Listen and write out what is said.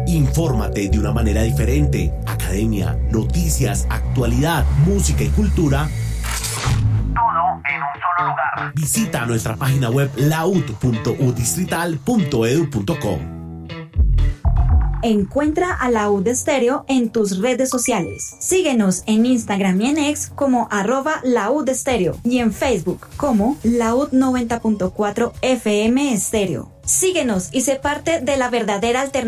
Infórmate de una manera diferente. Academia, noticias, actualidad, música y cultura. Todo en un solo lugar. Visita nuestra página web laud.udistrital.edu.co. Encuentra a la UD Estéreo en tus redes sociales. Síguenos en Instagram y en X como @laudestéreo y en Facebook como Laud 90.4 FM Estéreo. Síguenos y sé parte de la verdadera alternativa